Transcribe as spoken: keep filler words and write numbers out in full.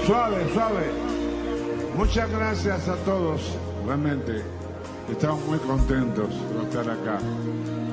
Suave, suave. Muchas gracias a todos, realmente. Estamos muy contentos de estar acá.